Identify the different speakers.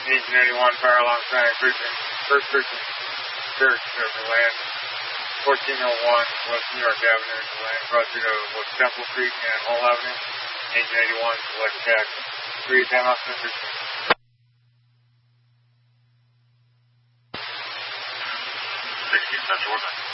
Speaker 1: 1881, fire alongside First Christian Church over land 1401 West New York Avenue, land crossing of West Temple Street and Hull Avenue, 1881, select taxi. 310 off Mr.
Speaker 2: 16 Central,